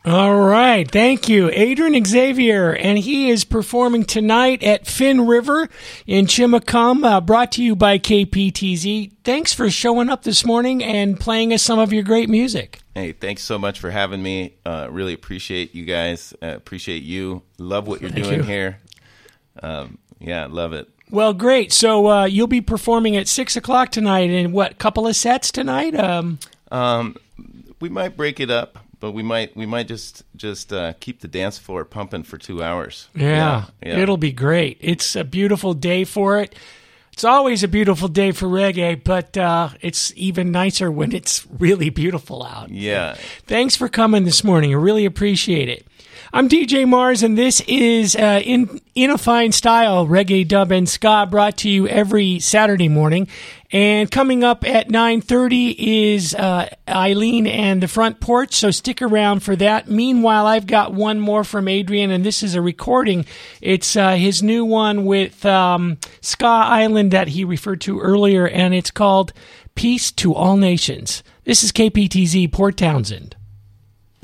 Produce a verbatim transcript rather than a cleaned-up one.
All right. Thank you. Adrian Xavier, and he is performing tonight at Finn River in Chimacum, uh, brought to you by K P T Z. Thanks for showing up this morning and playing us some of your great music. Hey, thanks so much for having me. Uh, really appreciate you guys. Uh, appreciate you. Love what you're Thank doing you. here. Um, yeah, love it. Well, great. So uh, you'll be performing at six o'clock tonight in what, couple of sets tonight? Um, um, we might break it up. But we might we might just just uh, keep the dance floor pumping for two hours. Yeah, yeah, it'll be great. It's a beautiful day for it. It's always a beautiful day for reggae, but uh, it's even nicer when it's really beautiful out. Yeah. Thanks for coming this morning. I really appreciate it. I'm D J Mars, and this is uh, in in a fine style reggae, dub, and ska, brought to you every Saturday morning. And coming up at nine thirty is uh, Eileen and the Front Porch, so stick around for that. Meanwhile, I've got one more from Adrian, and this is a recording. It's uh, his new one with um, Ska Island that he referred to earlier, and it's called Peace to All Nations. This is K P T Z, Port Townsend.